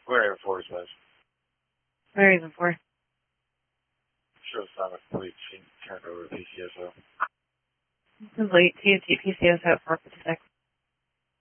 Where 45. Where even for? Shows time at police being turned over to PCSO. Complete TNT PCS at 456.